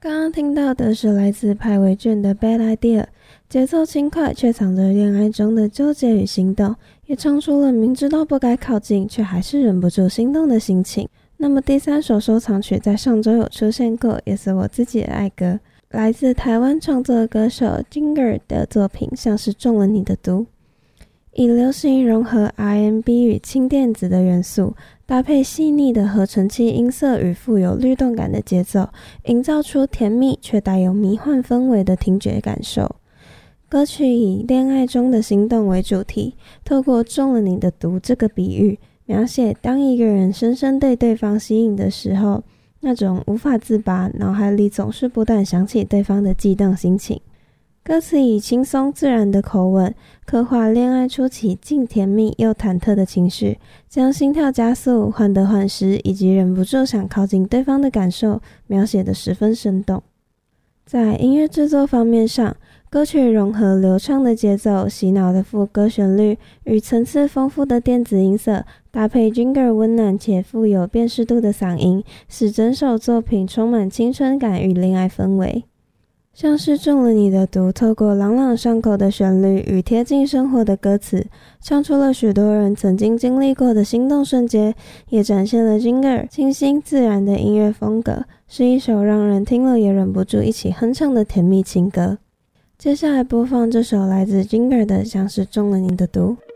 刚刚听到的是来自派维卷的 Bad Idea， 节奏轻快却藏着恋爱中的纠结与心动，也唱出了明知道不该靠近却还是忍不住心动的心情。那么第三首收藏曲在上周有出现过，也是我自己的爱歌，来自台湾创作歌手 Ginger 的作品像是中了你的毒，以流行融合 R&B 与轻电子的元素，搭配细腻的合成器音色与富有律动感的节奏，营造出甜蜜却带有迷幻氛围的听觉感受。歌曲以恋爱中的心动为主题，透过中了你的毒这个比喻，描写当一个人深深被对方吸引的时候，那种无法自拔，脑海里总是不断想起对方的悸动心情。歌词以轻松自然的口吻，刻画恋爱初期既甜蜜又忐忑的情绪，将心跳加速、患得患失以及忍不住想靠近对方的感受描写得十分生动。在音乐制作方面上，歌曲融合流畅的节奏、洗脑的副歌旋律与层次丰富的电子音色，搭配 Ginger 温暖且富有辨识度的嗓音，使整首作品充满青春感与恋爱氛围。像是中了你的毒，透过朗朗上口的旋律与贴近生活的歌词，唱出了许多人曾经经历过的心动瞬间，也展现了 Ginger 清新自然的音乐风格，是一首让人听了也忍不住一起哼唱的甜蜜情歌。接下来播放这首来自 Ginger 的像是中了你的毒。